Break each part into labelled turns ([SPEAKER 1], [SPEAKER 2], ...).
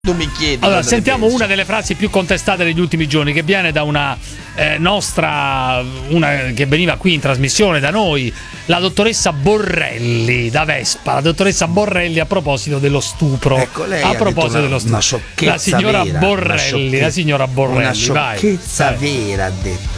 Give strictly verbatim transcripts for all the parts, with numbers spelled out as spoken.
[SPEAKER 1] Tu mi chiedi.
[SPEAKER 2] Allora, sentiamo una delle frasi più contestate degli ultimi giorni, che viene da una eh, nostra, una che veniva qui in trasmissione da noi, la dottoressa Borrelli da Vespa. La dottoressa Borrelli a proposito dello stupro.
[SPEAKER 1] Ecco, lei
[SPEAKER 2] a proposito
[SPEAKER 1] una,
[SPEAKER 2] dello stupro.
[SPEAKER 1] Una sciocchezza
[SPEAKER 2] la signora
[SPEAKER 1] vera,
[SPEAKER 2] Borrelli, la signora Borrelli,
[SPEAKER 1] una sciocchezza
[SPEAKER 2] vai.
[SPEAKER 1] vera, ha detto.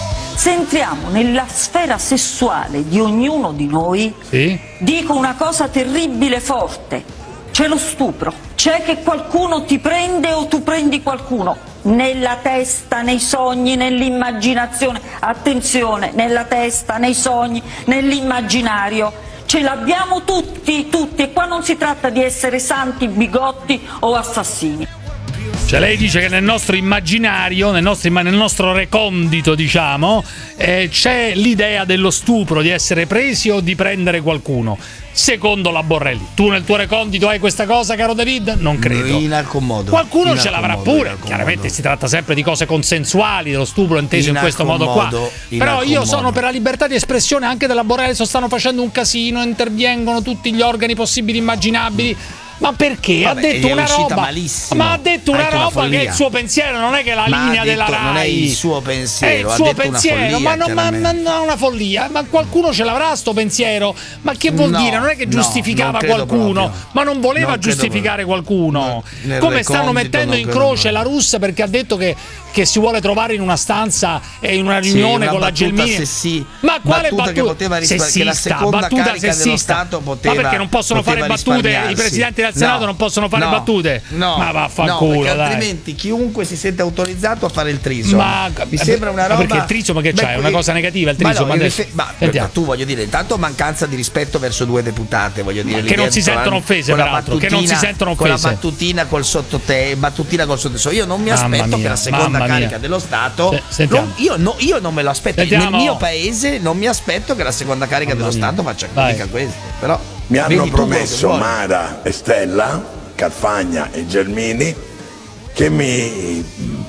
[SPEAKER 3] Se entriamo nella sfera sessuale di ognuno di noi,
[SPEAKER 2] sì?
[SPEAKER 3] dico una cosa terribile forte. C'è lo stupro, c'è che qualcuno ti prende o tu prendi qualcuno, nella testa, nei sogni, nell'immaginazione, attenzione, nella testa, nei sogni, nell'immaginario, ce l'abbiamo tutti, tutti, e qua non si tratta di essere santi, bigotti o assassini.
[SPEAKER 2] Cioè lei dice che nel nostro immaginario, nel nostro, nel nostro recondito, diciamo, eh, c'è l'idea dello stupro, di essere presi o di prendere qualcuno. Secondo la Borrelli, tu nel tuo recondito hai questa cosa, caro David? Non credo.
[SPEAKER 1] In alcun modo.
[SPEAKER 2] Qualcuno
[SPEAKER 1] in
[SPEAKER 2] ce l'avrà
[SPEAKER 1] modo,
[SPEAKER 2] pure. Chiaramente
[SPEAKER 1] modo.
[SPEAKER 2] si tratta sempre di cose consensuali, dello stupro inteso in, in questo modo, modo qua. Però io sono modo. per la libertà di espressione anche della Borrelli. Adesso stanno facendo un casino, intervengono tutti gli organi possibili e immaginabili. Ma perché?
[SPEAKER 1] Vabbè,
[SPEAKER 2] ha detto una roba.
[SPEAKER 1] Malissimo.
[SPEAKER 2] Ma ha detto una roba una che è il suo pensiero, non è che la
[SPEAKER 1] ma
[SPEAKER 2] linea della Rai.
[SPEAKER 1] Non è il suo pensiero,
[SPEAKER 2] è il
[SPEAKER 1] ha
[SPEAKER 2] suo
[SPEAKER 1] detto
[SPEAKER 2] pensiero,
[SPEAKER 1] una follia,
[SPEAKER 2] ma non ma, ma, non è una follia. Ma qualcuno ce l'avrà sto pensiero. Ma che vuol
[SPEAKER 1] no,
[SPEAKER 2] dire? Non è che giustificava
[SPEAKER 1] no, non
[SPEAKER 2] qualcuno,
[SPEAKER 1] proprio.
[SPEAKER 2] ma non voleva
[SPEAKER 1] non
[SPEAKER 2] giustificare qualcuno.
[SPEAKER 1] No,
[SPEAKER 2] come stanno mettendo in croce
[SPEAKER 1] proprio.
[SPEAKER 2] la Russa perché ha detto che, che si vuole trovare in una stanza e in una riunione
[SPEAKER 1] sì,
[SPEAKER 2] con la Gelmini.
[SPEAKER 1] Sì,
[SPEAKER 2] ma quale
[SPEAKER 1] battuta, battuta? Che poteva
[SPEAKER 2] rispondere?
[SPEAKER 1] Che la seconda
[SPEAKER 2] battuta
[SPEAKER 1] carica
[SPEAKER 2] sessista.
[SPEAKER 1] dello Stato poteva.
[SPEAKER 2] Ma perché non possono fare battute? I presidenti del Senato
[SPEAKER 1] no,
[SPEAKER 2] non possono fare
[SPEAKER 1] no,
[SPEAKER 2] battute?
[SPEAKER 1] No,
[SPEAKER 2] ma vaffanculo,
[SPEAKER 1] no,
[SPEAKER 2] dai.
[SPEAKER 1] Altrimenti chiunque si sente autorizzato a fare il triso.
[SPEAKER 2] Ma
[SPEAKER 1] mi sembra una roba.
[SPEAKER 2] Ma perché il triso, ma che c'è? È una cosa negativa il triso?
[SPEAKER 1] Ma, no,
[SPEAKER 2] ma,
[SPEAKER 1] rife... ma, ma tu voglio dire, intanto mancanza di rispetto verso due deputate, voglio dire,
[SPEAKER 2] che non si sentono offese, peraltro, che non si sentono offese.
[SPEAKER 1] Con la battutina col sottote, battutina col sottoteso. Io non mi aspetto mia, che la seconda carica mia. dello Stato. Se, non, io, no, io non me lo aspetto.
[SPEAKER 2] Sentiamo.
[SPEAKER 1] Nel mio paese non mi aspetto che la seconda carica mamma dello mia. Stato faccia mica questo. Però
[SPEAKER 4] mi hanno promesso Mara e Stella, Carfagna e Gelmini, che mi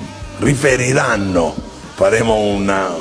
[SPEAKER 4] riferiranno, faremo una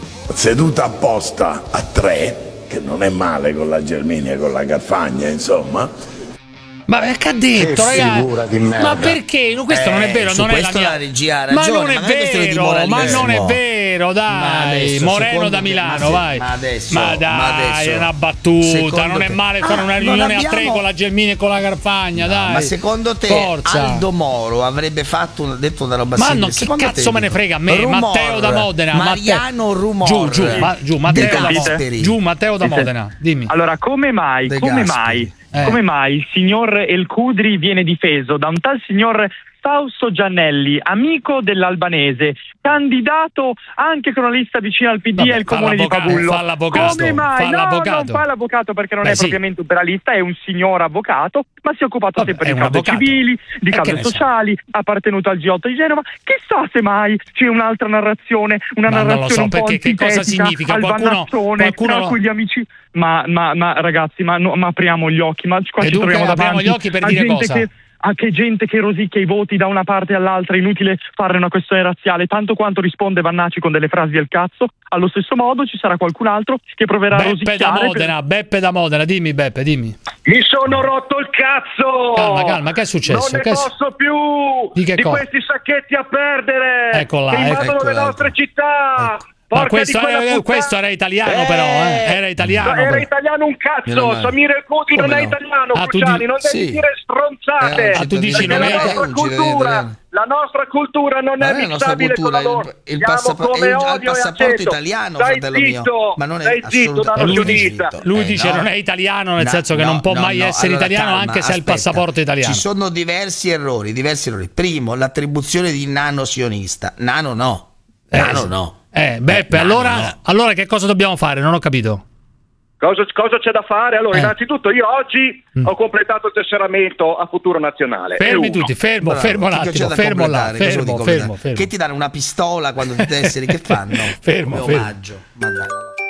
[SPEAKER 4] seduta apposta a tre, che non è male con la Gelmini e con la Carfagna, insomma.
[SPEAKER 2] Ma che ha detto,
[SPEAKER 4] che
[SPEAKER 2] ragazzi? Ma perché? No, questo
[SPEAKER 1] eh,
[SPEAKER 2] non è vero, non è la mia.
[SPEAKER 1] La regia ha ragione,
[SPEAKER 2] ma non è
[SPEAKER 1] ma
[SPEAKER 2] vero, ma non è vero, dai. Ma adesso, Moreno da Milano,
[SPEAKER 1] me,
[SPEAKER 2] vai.
[SPEAKER 1] Ma, adesso,
[SPEAKER 2] ma dai,
[SPEAKER 1] ma adesso,
[SPEAKER 2] è una battuta, non è male
[SPEAKER 1] te...
[SPEAKER 2] fare
[SPEAKER 1] ah,
[SPEAKER 2] una riunione
[SPEAKER 1] abbiamo...
[SPEAKER 2] a tre con la Gelmini e con la Carfagna,
[SPEAKER 1] no,
[SPEAKER 2] dai.
[SPEAKER 1] Ma secondo te Forza. Aldo Moro avrebbe fatto una, detto una roba
[SPEAKER 2] simile? Ma
[SPEAKER 1] no,
[SPEAKER 2] che cazzo
[SPEAKER 1] te,
[SPEAKER 2] me ne frega a me?
[SPEAKER 1] Rumor,
[SPEAKER 2] Matteo da Modena,
[SPEAKER 1] Mariano Rumor.
[SPEAKER 2] Giù, giù, ma, giù, Matteo da Modena. Giù, Matteo da Modena, dimmi.
[SPEAKER 5] Allora, come mai, come mai? Eh. Come mai il signor El Khudri viene difeso da un tal signor Fausto Giannelli, amico dell'Albanese, candidato anche con una lista vicina al P D e al comune di Pavullo?
[SPEAKER 2] Fa l'avvocato,
[SPEAKER 5] come mai?
[SPEAKER 2] Fa
[SPEAKER 5] no,
[SPEAKER 2] l'avvocato.
[SPEAKER 5] non fa l'avvocato perché non
[SPEAKER 2] Beh,
[SPEAKER 5] è
[SPEAKER 2] sì.
[SPEAKER 5] propriamente un penalista, è un signor avvocato, ma si è occupato
[SPEAKER 2] Vabbè,
[SPEAKER 5] sempre di
[SPEAKER 2] cause
[SPEAKER 5] cause civili, di
[SPEAKER 2] e
[SPEAKER 5] cause sociali, so. ha appartenuto al G otto di Genova. Chissà se mai c'è un'altra narrazione, una
[SPEAKER 2] ma
[SPEAKER 5] narrazione
[SPEAKER 2] non lo so,
[SPEAKER 5] un po'
[SPEAKER 2] perché che cosa significa?
[SPEAKER 5] al
[SPEAKER 2] Qualcuno, qualcuno
[SPEAKER 5] tra cui gli amici. Ma, ma, ma ragazzi, ma, no, ma apriamo gli occhi, ma qua
[SPEAKER 2] e
[SPEAKER 5] ci
[SPEAKER 2] dunque
[SPEAKER 5] troviamo
[SPEAKER 2] apriamo
[SPEAKER 5] davanti
[SPEAKER 2] gli occhi per
[SPEAKER 5] a
[SPEAKER 2] dire
[SPEAKER 5] gente
[SPEAKER 2] cosa?
[SPEAKER 5] Che, a che gente che rosicchia i voti da una parte all'altra, inutile fare una questione razziale, tanto quanto risponde Vannacci con delle frasi del cazzo, allo stesso modo ci sarà qualcun altro che proverà
[SPEAKER 2] Beppe
[SPEAKER 5] a rosicchiare.
[SPEAKER 2] da Modena, per... Beppe da Modena, dimmi Beppe, dimmi.
[SPEAKER 6] Mi sono rotto il cazzo!
[SPEAKER 2] Calma, calma, che è successo?
[SPEAKER 6] Non ne
[SPEAKER 2] che
[SPEAKER 6] posso
[SPEAKER 2] è...
[SPEAKER 6] più
[SPEAKER 2] di, che
[SPEAKER 6] di
[SPEAKER 2] cosa?
[SPEAKER 6] questi sacchetti a perdere
[SPEAKER 2] ecco là,
[SPEAKER 6] che invadono
[SPEAKER 2] ecco
[SPEAKER 6] le nostre città!
[SPEAKER 2] Ecco. Ma questo, era, questo era italiano, eh, però, eh? Era italiano.
[SPEAKER 6] Era
[SPEAKER 2] però.
[SPEAKER 6] italiano un cazzo. Samir El Khudri non
[SPEAKER 1] no?
[SPEAKER 6] è italiano,
[SPEAKER 2] ah,
[SPEAKER 6] Cruciani,
[SPEAKER 2] di...
[SPEAKER 6] non devi
[SPEAKER 1] sì.
[SPEAKER 6] dire stronzate.
[SPEAKER 1] Eh,
[SPEAKER 2] ah, tu dici non
[SPEAKER 6] la
[SPEAKER 2] è
[SPEAKER 6] nostra cultura, la nostra cultura non
[SPEAKER 1] ma
[SPEAKER 6] è mixabile con la loro.
[SPEAKER 1] Il, il, passaport- il, il passaporto italiano,
[SPEAKER 6] stai
[SPEAKER 1] fratello
[SPEAKER 6] zitto,
[SPEAKER 1] mio. Ma non è
[SPEAKER 6] stai zitto, da
[SPEAKER 2] lui,
[SPEAKER 6] dice,
[SPEAKER 2] lui
[SPEAKER 1] eh,
[SPEAKER 2] dice
[SPEAKER 1] no.
[SPEAKER 2] non è italiano, nel
[SPEAKER 1] no,
[SPEAKER 2] senso che
[SPEAKER 1] no,
[SPEAKER 2] non può
[SPEAKER 1] no,
[SPEAKER 2] mai
[SPEAKER 1] no.
[SPEAKER 2] essere
[SPEAKER 1] allora,
[SPEAKER 2] italiano
[SPEAKER 1] calma,
[SPEAKER 2] anche se ha il passaporto italiano.
[SPEAKER 1] Ci sono diversi errori, diversi errori. Primo, l'attribuzione di nano sionista. Nano no. Nano
[SPEAKER 2] eh,
[SPEAKER 1] no.
[SPEAKER 2] Eh, Beppe,
[SPEAKER 1] eh,
[SPEAKER 2] allora,
[SPEAKER 1] no.
[SPEAKER 2] allora che cosa dobbiamo fare? Non ho capito.
[SPEAKER 6] Cosa, cosa c'è da fare? Allora,
[SPEAKER 2] eh.
[SPEAKER 6] innanzitutto io oggi mm. ho completato il tesseramento a Futuro Nazionale.
[SPEAKER 2] Fermi tutti, fermo, Bravo. fermo un attimo, fermo là, fermo, fermo, fermo.
[SPEAKER 1] Che ti danno una pistola quando ti tesseri? Che fanno?
[SPEAKER 2] fermo,
[SPEAKER 1] Come
[SPEAKER 2] fermo.
[SPEAKER 1] omaggio. Ma dai.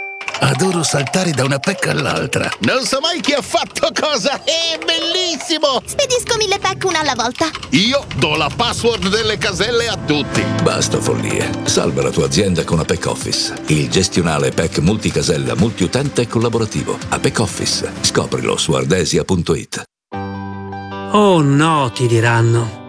[SPEAKER 7] Adoro saltare da una pecca all'altra. Non so mai chi ha fatto cosa. È bellissimo!
[SPEAKER 8] Spedisco mille pack una alla volta.
[SPEAKER 7] Io do la password delle caselle a tutti. Basta follie. Salva la tua azienda con Apex Office. Il gestionale P E C multicasella, multiutente e collaborativo. Apex Office. Scoprilo su ardesia punto it.
[SPEAKER 9] Oh no, ti diranno.